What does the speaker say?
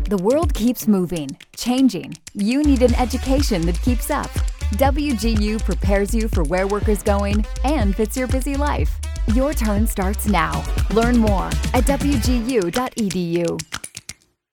The world keeps moving, changing. You need an education that keeps up. WGU prepares you for where work is going and fits your busy life. Your turn starts now. Learn more at wgu.edu.